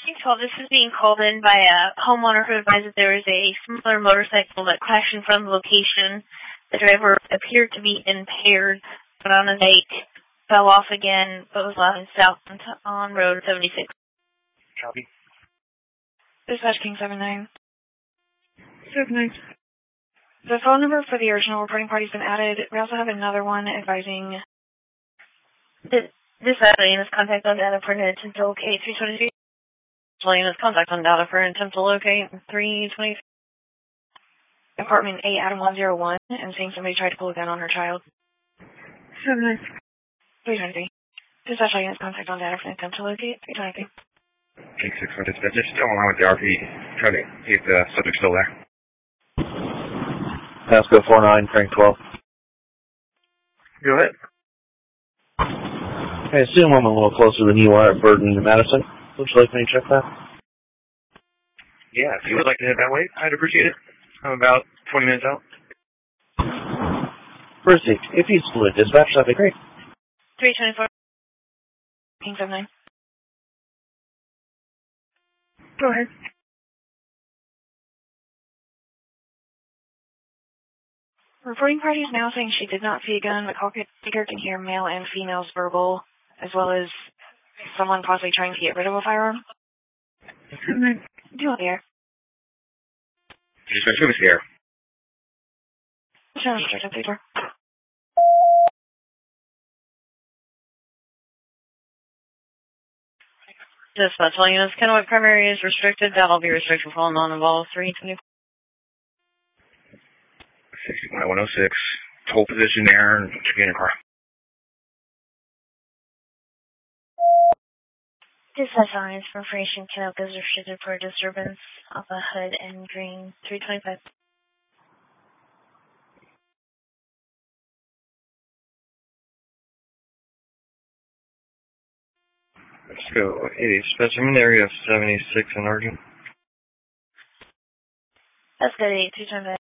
12, this is being called in by a homeowner who advised that there was a smaller motorcycle that crashed in front of the location. The driver appeared to be impaired, but on a bike, fell off again, but was allowed south on Road 76. Copy. Dispatch King 79. 79. The phone number for the original reporting party has been added. We also have another one advising... This is contact on data for an attempt to locate 323. Is contact on data for an attempt to locate 323. Apartment 8 Adam 101 and saying somebody tried to pull a gun on her child. 79. 323. Dispatch is contact on data for an attempt to locate 323. King 6 dispatch. Just still along with the RP. Try to see if the subject's still there. Pasco 49, crank 12. Go ahead. I assume I'm a little closer than you are at Burton and Madison. Would you like me to check that? Yeah, if you would like to head that way, I'd appreciate it. I'm about 20 minutes out. Percy, if you split dispatch, that'd be great. 324. King 79. Go ahead. Reporting party is now saying she did not see a gun, but call taker can hear male and females verbal, as well as someone possibly trying to get rid of a firearm. 79. Do you want the air? Dispatch, give us the air. Sure, Mr. Paper. Dispatch units. Kennewick primary is restricted. That'll be restricted for all non-involved. 324. 61-106. Hold position there and get in your car. Dispatch lines for Frasian Kennewick is restricted for disturbance of the hood and green. 325. Let's go. 80 dispatch. I'm in the area of 76 in Argent. That's good. 225.